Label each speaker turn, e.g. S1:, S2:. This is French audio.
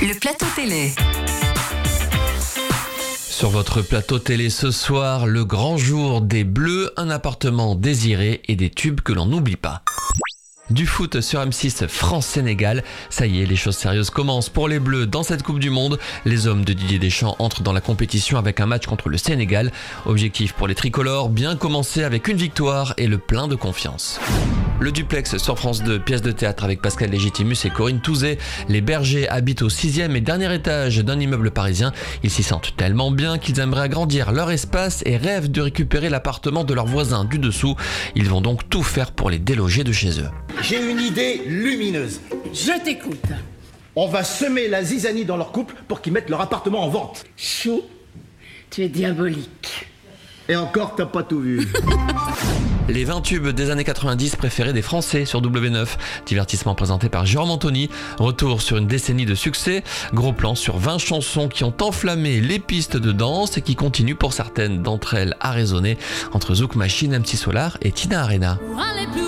S1: Le plateau télé.
S2: Sur votre plateau télé ce soir, le grand jour des Bleus, un appartement désiré et des tubes que l'on n'oublie pas. Du foot sur M6 France-Sénégal, ça y est, les choses sérieuses commencent pour les Bleus dans cette Coupe du Monde. Les hommes de Didier Deschamps entrent dans la compétition avec un match contre le Sénégal. Objectif pour les tricolores, bien commencer avec une victoire et le plein de confiance. Le duplex sur France 2, pièce de théâtre avec Pascal Légitimus et Corinne Touzé. Les bergers habitent au 6e et dernier étage d'un immeuble parisien. Ils s'y sentent tellement bien qu'ils aimeraient agrandir leur espace et rêvent de récupérer l'appartement de leurs voisins du dessous. Ils vont donc tout faire pour les déloger de chez eux.
S3: J'ai une idée lumineuse.
S4: Je t'écoute.
S3: On va semer la zizanie dans leur couple pour qu'ils mettent leur appartement en vente.
S4: Chou, tu es diabolique.
S3: Et encore, t'as pas tout vu.
S2: Les 20 tubes des années 90 préférés des Français sur W9. Divertissement présenté par Jérôme Anthony. Retour sur une décennie de succès. Gros plan sur 20 chansons qui ont enflammé les pistes de danse et qui continuent pour certaines d'entre elles à résonner entre Zouk Machine, MC Solar et Tina Arena.